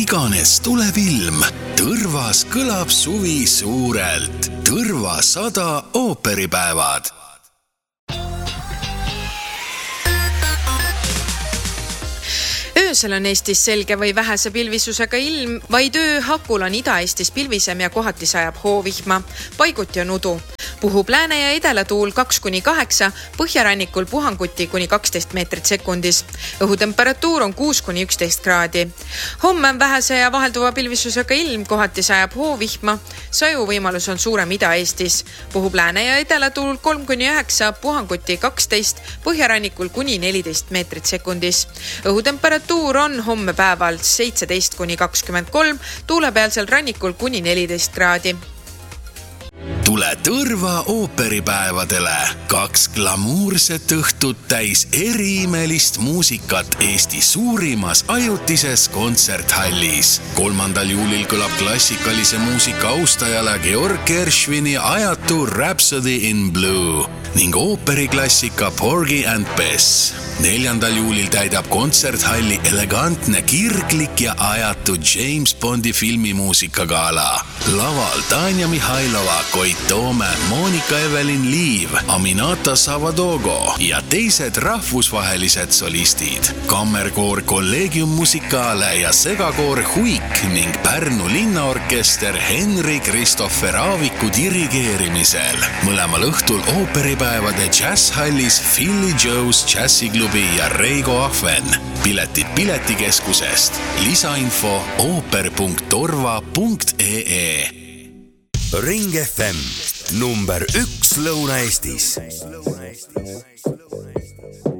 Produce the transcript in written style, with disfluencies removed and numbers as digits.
iganes tuleb ilm, Tõrvas kõlab suvi suurelt. Tõrva 100 ooperipäevad. Öösel on Eestis selge või vähese pilvisusega ilm, vaid ööhakul on Ida-Eestis pilvisem ja kohati sajab hoovihma. Paiguti on udu. Puhub lääne- ja edelatuul 2-8, põhjarannikul puhanguti kuni 12 meetrit sekundis. Õhutemperatuur on 6-11 kraadi. Homme on vähese ja vahelduva pilvisusega ilm, kohati sajab hoovihma. Saju võimalus on suurem Ida-Eestis. Puhub lääne- ja edelatuul 3-9, puhanguti 12, põhjarannikul kuni 14 meetrit sekundis. Õhutemperatuur on homme päeval 17-23, tuulepealsel rannikul kuni 14 kraadi. Tule Tõrva ooperipäevadele. 2 glamuurset õhtut täis eriimelist muusikat Eesti suurimas ajutises kontserthallis. 3. juulil kõlab klassikalise muusika austajale Georg Gershwini ajatu Rhapsody in Blue ning ooperiklassika Porgy and Bess. 4. juulil täidab kontserthalli elegantne, kirglik ja ajatu James Bondi filmimuusikagala. Laval Tanja Mihhailova, Koit Toome, Monika Evelin Liiv, Aminata Savadogo ja teised rahvusvahelised solistid. Kammerkoor Collegium Musicale ja segakoor Huik ning Pärnu linnaorkester Henri Kristoffer Aaviku dirigeerimisel. Mõlemal õhtul ooperipäevade jazzhallis Philly Joe's Jazziklubi ja Reigo Ahven. Piletid Piletikeskusest. Lisainfo ooper.torva.ee. Ring FM, number 1 Lõuna-Eestis.